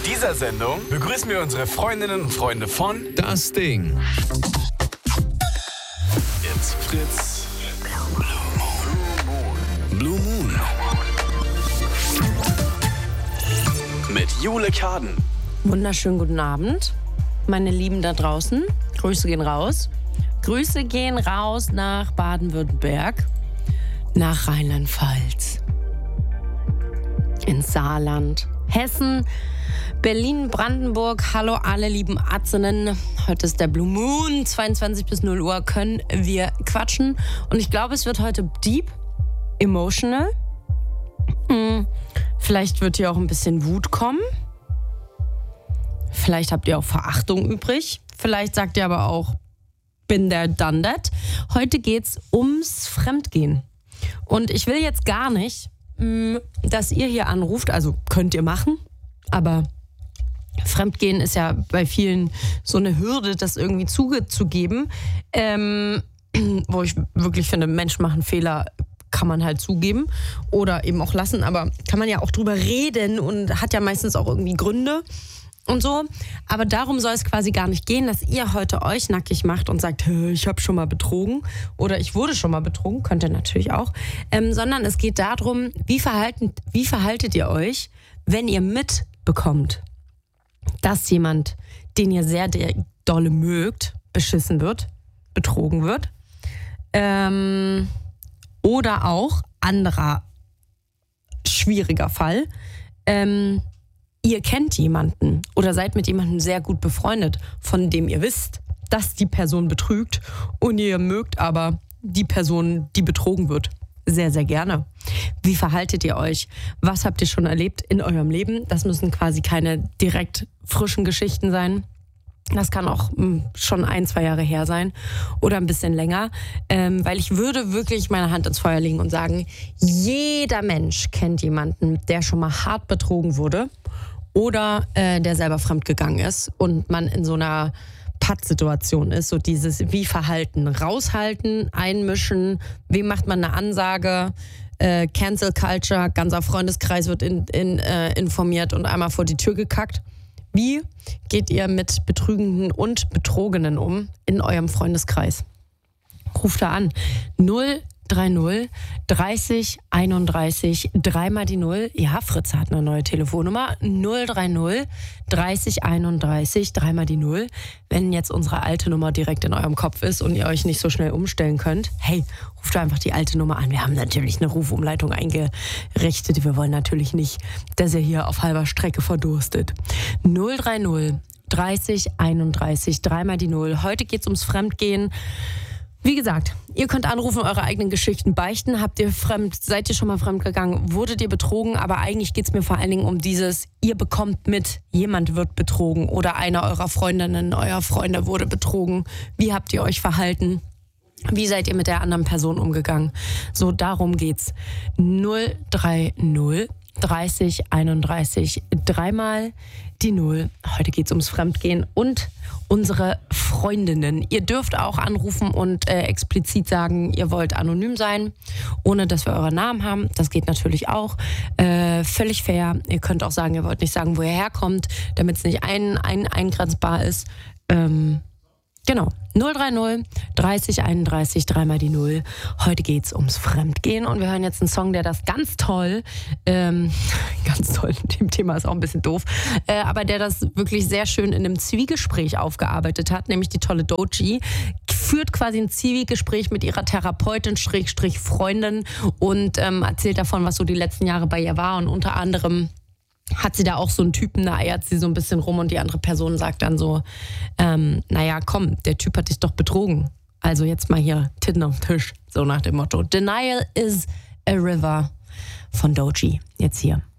dieser Sendung begrüßen wir unsere Freundinnen und Freunde von Das Ding. It's Fritz Blue Moon mit Jule Kaden. Wunderschönen guten Abend, meine Lieben da draußen. Grüße gehen raus. Grüße gehen raus nach Baden-Württemberg, nach Rheinland-Pfalz, ins Saarland, Hessen, Berlin, Brandenburg. Hallo alle lieben Atzinnen. Heute ist der Blue Moon, 22 bis 0 Uhr können wir quatschen. Und ich glaube, es wird heute deep, emotional. Vielleicht wird hier auch ein bisschen Wut kommen. Vielleicht habt ihr auch Verachtung übrig. Vielleicht sagt ihr aber auch, bin there, done that. Heute geht's ums Fremdgehen. Und ich will jetzt gar nicht, dass ihr hier anruft. Also könnt ihr machen, aber Fremdgehen ist ja bei vielen so eine Hürde, das irgendwie zugeben. Wo ich wirklich finde, Menschen machen Fehler, kann man halt zugeben oder eben auch lassen. Aber kann man ja auch drüber reden und hat ja meistens auch irgendwie Gründe. Und so, aber darum soll es quasi gar nicht gehen, dass ihr heute euch nackig macht und sagt, ich habe schon mal betrogen oder ich wurde schon mal betrogen, könnt ihr natürlich auch, sondern es geht darum, wie verhaltet ihr euch, wenn ihr mitbekommt, dass jemand, den ihr sehr dolle mögt, beschissen wird, betrogen wird, oder auch anderer schwieriger Fall, ihr kennt jemanden oder seid mit jemandem sehr gut befreundet, von dem ihr wisst, dass die Person betrügt und ihr mögt aber die Person, die betrogen wird, sehr, sehr gerne. Wie verhaltet ihr euch? Was habt ihr schon erlebt in eurem Leben? Das müssen quasi keine direkt frischen Geschichten sein. Das kann auch schon 1-2 Jahre her sein oder ein bisschen länger, weil ich würde wirklich meine Hand ins Feuer legen und sagen, jeder Mensch kennt jemanden, der schon mal hart betrogen wurde oder der selber fremdgegangen ist und man in so einer Pattsituation ist, so dieses wie verhalten, raushalten, einmischen, wem macht man eine Ansage, Cancel Culture, ganzer Freundeskreis wird informiert und einmal vor die Tür gekackt. Wie geht ihr mit Betrügenden und Betrogenen um in eurem Freundeskreis? Ruft da an. 030 30 31 3 mal die 0. Ja, Fritz hat eine neue Telefonnummer. 030 30 31 3 mal die 0. Wenn jetzt unsere alte Nummer direkt in eurem Kopf ist und ihr euch nicht so schnell umstellen könnt, hey, ruft einfach die alte Nummer an. Wir haben natürlich eine Rufumleitung eingerichtet. Wir wollen natürlich nicht, dass ihr hier auf halber Strecke verdurstet. 030 30 31 3 mal die 0. Heute geht's ums Fremdgehen. Wie gesagt, ihr könnt anrufen, eure eigenen Geschichten beichten. Seid ihr schon mal fremdgegangen? Wurdet ihr betrogen? Aber eigentlich geht es mir vor allen Dingen um dieses, ihr bekommt mit, jemand wird betrogen oder einer eurer Freundinnen, euer Freunde wurde betrogen. Wie habt ihr euch verhalten? Wie seid ihr mit der anderen Person umgegangen? So, darum geht's. 030 30 31 dreimal die 0. Heute geht's ums Fremdgehen und unsere Freundinnen. Ihr dürft auch anrufen und explizit sagen, ihr wollt anonym sein, ohne dass wir euren Namen haben. Das geht natürlich auch. Völlig fair. Ihr könnt auch sagen, ihr wollt nicht sagen, wo ihr herkommt, damit es nicht eingrenzbar ist. Genau. 030 30 31 3 mal die 0. Heute geht's ums Fremdgehen und wir hören jetzt einen Song, der das ganz toll, dem Thema ist auch ein bisschen doof, aber der das wirklich sehr schön in einem Zwiegespräch aufgearbeitet hat, nämlich die tolle Doechii, führt quasi ein Zwiegespräch mit ihrer Therapeutin, Freundin und erzählt davon, was so die letzten Jahre bei ihr war und unter anderem hat sie da auch so einen Typen, da eiert sie so ein bisschen rum und die andere Person sagt dann so, naja, komm, der Typ hat dich doch betrogen. Also jetzt mal hier Titten auf den Tisch, so nach dem Motto. Denial is a River von Doechii. Jetzt hier.